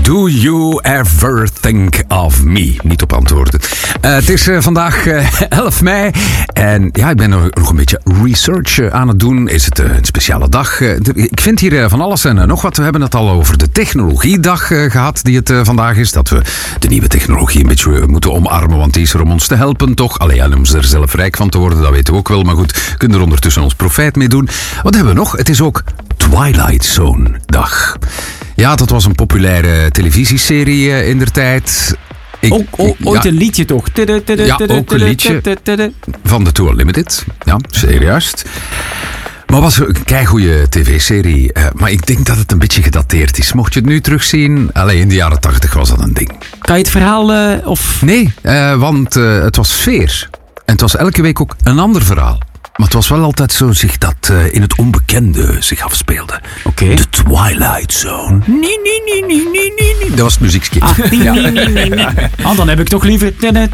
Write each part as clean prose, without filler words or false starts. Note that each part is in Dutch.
Do you ever think of me? Niet op antwoorden. Het is vandaag 11 mei. En ja, ik ben nog een beetje research aan het doen. Is het een speciale dag? Ik vind hier van alles en nog wat. We hebben het al over de technologiedag gehad die het vandaag is. Dat we de nieuwe technologie een beetje moeten omarmen. Want die is er om ons te helpen, toch? Allee, om er zelf rijk van te worden, dat weten we ook wel. Maar goed, we kunnen er ondertussen ons profijt mee doen. Wat hebben we nog? Het is ook Twilight Zone dag. Ja, dat was een populaire televisieserie indertijd. Ooit een liedje toch? Ja, ook een liedje van The Two Unlimited. Ja, zeer juist. Maar was een keigoeie tv-serie. Maar ik denk dat het een beetje gedateerd is. Mocht je het nu terugzien, alleen in de jaren 80 was dat een ding. Kan je het verhaal of... Nee, want het was sfeer. En het was elke week ook een ander verhaal. Maar het was wel altijd zo dat in het onbekende zich afspeelde. Oké. The Twilight Zone. Nee. Dat was het muziekje. Dan heb ik toch liever...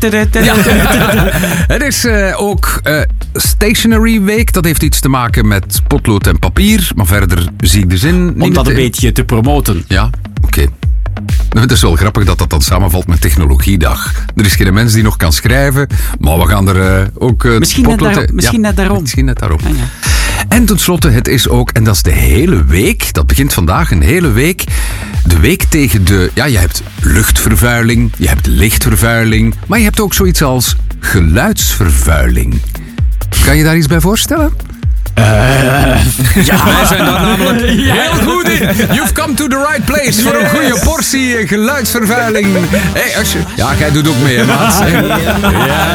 Het is ook Stationery Week. Dat heeft iets te maken met potlood en papier. Maar verder zie ik de zin niet. Om dat een beetje te promoten. Ja, oké. Het is wel grappig dat dat dan samenvalt met Technologiedag. Er is geen mens die nog kan schrijven, maar we gaan er ook... Misschien net daarom. Misschien net daarom. Ah, ja. En tenslotte, het is ook, en dat is de hele week, dat begint vandaag een hele week, de week tegen de... Ja, je hebt luchtvervuiling, je hebt lichtvervuiling, maar je hebt ook zoiets als geluidsvervuiling. Kan je daar iets bij voorstellen? Ja, wij zijn daar namelijk heel goed in. You've come to the right place voor een goede portie geluidsvervuiling. Hey, ja, jij doet ook mee, hè, maat. Ja.